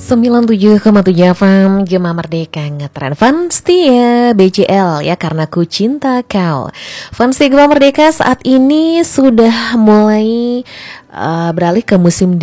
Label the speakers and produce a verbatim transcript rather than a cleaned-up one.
Speaker 1: sembilan puluh tujuh koma tujuh F M Gema Merdeka ngetren fans setia B C L ya, karena ku cinta kau. Fans setia Gema Merdeka saat ini sudah mulai uh, beralih ke musim